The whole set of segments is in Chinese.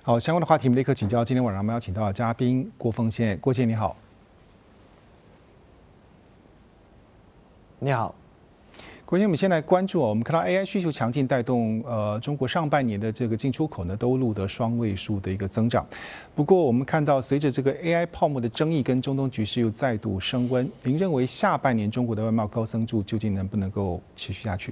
好，相关的话题我们立刻请教今天晚上我们邀请到的嘉宾郭凤宪，郭先你好。 你好。 郭先，我们先来关注我们看到 AI 需求强劲，带动中国上半年的这个进出口呢都录得双位数的一个增长。不过我们看到随着这个 AI 泡沫的争议跟中东局势又再度升温，您认为下半年中国的外贸高增速究竟能不能够持续下去？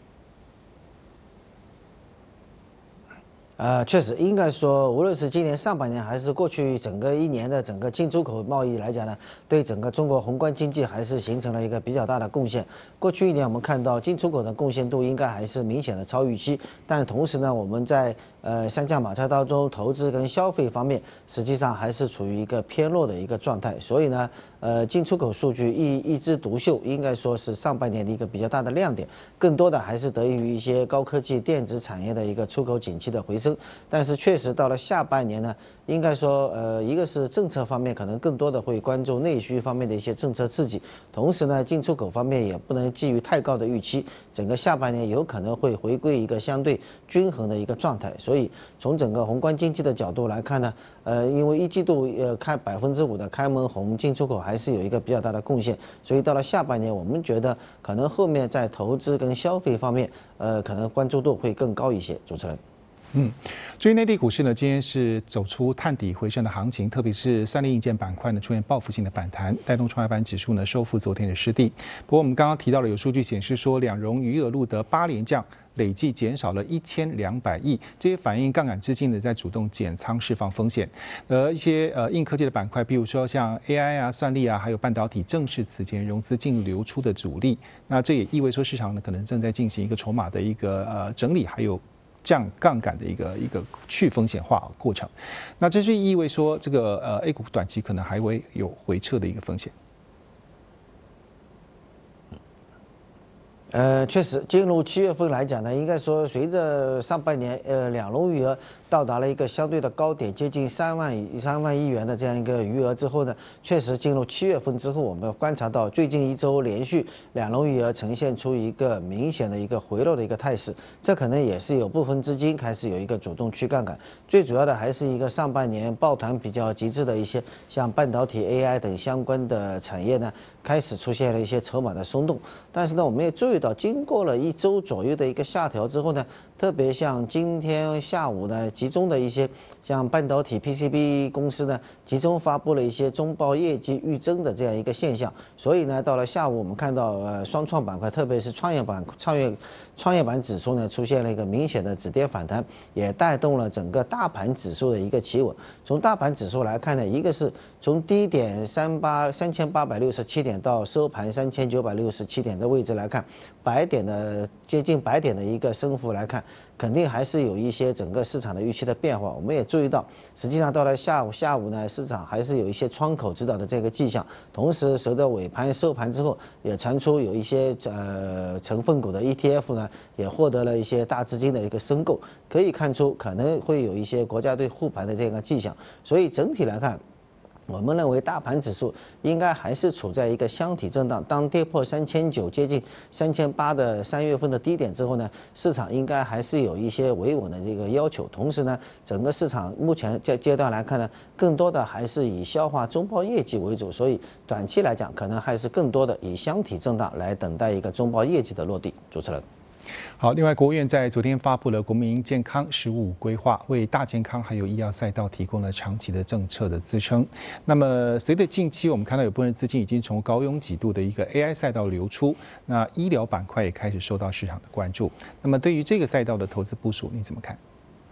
确实应该说，无论是今年上半年还是过去整个一年的整个进出口贸易来讲呢，对整个中国宏观经济还是形成了一个比较大的贡献。过去一年我们看到进出口的贡献度应该还是明显的超预期，但同时呢，我们在三驾马车当中投资跟消费方面，实际上还是处于一个偏弱的一个状态。所以呢，进出口数据一枝独秀，应该说是上半年的一个比较大的亮点，更多的还是得益于一些高科技电子产业的一个出口景气的回升。但是确实到了下半年呢，应该说一个是政策方面可能更多的会关注内需方面的一些政策刺激，同时呢进出口方面也不能寄予太高的预期，整个下半年有可能会回归一个相对均衡的一个状态。所以从整个宏观经济的角度来看呢，因为一季度开5%的开门红，进出口还是有一个比较大的贡献，所以到了下半年我们觉得可能后面在投资跟消费方面可能关注度会更高一些。主持人。 至于内地股市呢，今天是走出探底回升的行情，特别是三力硬件板块呢出现报复性的反弹，带动创业板指数呢收复昨天的失地。不过我们刚刚提到了有数据显示说，两融余额录得8连降，累计减少了1200亿，这也反映杠杆资金呢在主动减仓释放风险。一些硬科技的板块，比如说像 AI 啊、算力啊，还有半导体，正是此前融资净流出的主力。那这也意味说市场呢可能正在进行一个筹码的一个整理，还有降杠杆的一个去风险化过程，那这就意味说这个A 股短期可能还会有回撤的一个风险。 确实，进入7月份来讲呢，应该说随着上半年两融余额到达了一个相对的高点，接近3万亿元的这样一个余额之后呢，确实进入7月份之后，我们观察到最近一周连续两融余额呈现出一个明显的一个回落的一个态势，这可能也是有部分资金开始有一个主动去杠杆，最主要的还是一个上半年抱团比较极致的一些像半导体、AI 等相关的产业呢，开始出现了一些筹码的松动，但是呢，我们也注意到经过了1周左右的一个下调之后呢，特别像今天下午呢，集中的一些像半导体 PCB 公司呢，集中发布了一些中报业绩预增的这样一个现象，所以呢，到了下午我们看到双创板块，特别是创业板指数呢，出现了一个明显的止跌反弹，也带动了整个大盘指数的一个企稳。从大盘指数来看呢，一个是从低点3867点到收盘3967点的位置来看，接近100点的一个升幅来看，肯定还是有一些整个市场的预期的变化。我们也注意到，实际上到了下午呢，市场还是有一些窗口指导的这个迹象。同时，随着尾盘收盘之后，也传出有一些成分股的 ETF 呢，也获得了一些大资金的一个申购，可以看出可能会有一些国家队护盘的这个迹象。所以整体来看，我们认为大盘指数应该还是处在一个箱体震荡，当跌破3900接近3800的3月份的低点之后呢，市场应该还是有一些维稳的这个要求。同时呢，整个市场目前阶段来看呢，更多的还是以消化中报业绩为主，所以短期来讲，可能还是更多的以箱体震荡来等待一个中报业绩的落地。主持人。 好，另外，国务院在昨天发布了国民健康15规划，为大健康还有医药赛道提供了长期的政策的支撑。那么，随着近期我们看到有部分资金已经从高拥挤度的一个 AI 赛道流出，那医疗板块也开始受到市场的关注。那么，对于这个赛道的投资部署，你怎么看？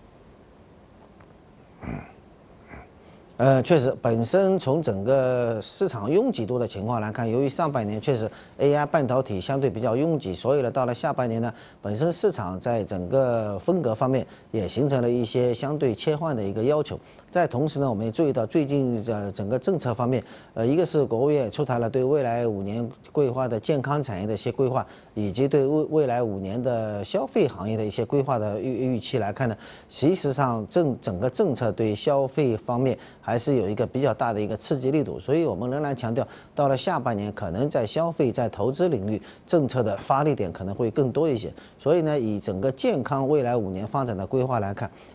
确实，本身从整个市场拥挤度的情况来看，由于上半年确实 AI 半导体相对比较拥挤，所以呢，到了下半年呢，本身市场在整个风格方面也形成了一些相对切换的一个要求。在同时呢，我们也注意到最近整个政策方面，一个是国务院出台了对未来5年规划的健康产业的一些规划，以及对未来5年的消费行业的一些规划的预期来看呢，实际上整个政策对消费方面还是有一个比较大的一个刺激力度，所以我们仍然强调，到了下半年可能在消费在投资领域政策的发力点可能会更多一些，所以呢，以整个健康未来5年发展的规划来看，